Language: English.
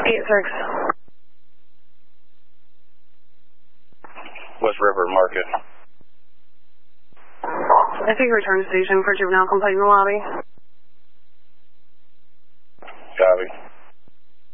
8-6. West River Market. I think return station for juvenile complaint in the lobby.